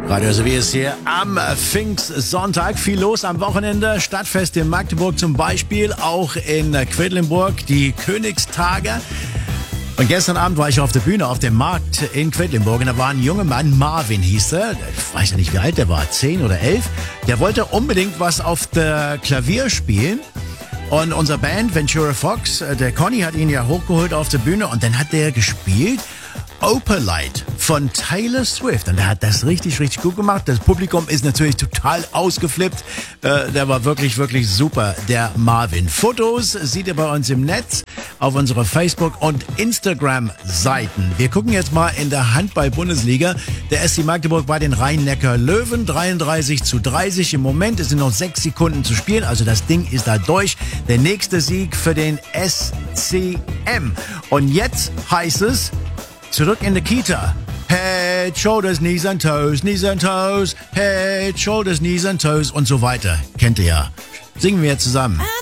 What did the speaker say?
Radio SW ist hier am Pfingstsonntag. Viel los am Wochenende. Stadtfest in Magdeburg zum Beispiel, auch in Quedlinburg, die Königstage. Und gestern Abend war ich auf der Bühne auf dem Markt in Quedlinburg und da war ein junger Mann, Marvin hieß er. Ich weiß ja nicht, wie alt der war, 10 oder 11. Der wollte unbedingt was auf der Klavier spielen. Und unsere Band Ventura Fox, der Conny hat ihn ja hochgeholt auf der Bühne und dann hat der gespielt Opalite von Taylor Swift. Und der hat das richtig, richtig gut gemacht. Das Publikum ist natürlich total ausgeflippt. Der war wirklich, wirklich super, der Marvin. Fotos sieht ihr bei uns im Netz auf unserer Facebook- und Instagram-Seiten. Wir gucken jetzt mal in der Handball-Bundesliga. Der SC Magdeburg bei den Rhein-Neckar-Löwen 33:30 im Moment. Es sind noch 6 Sekunden zu spielen. Also das Ding ist da durch. Der nächste Sieg für den SCM. Und jetzt heißt es, zurück in die Kita. Head, shoulders, knees and toes, knees and toes. Head, shoulders, knees and toes und so weiter. Kennt ihr ja. Singen wir jetzt zusammen.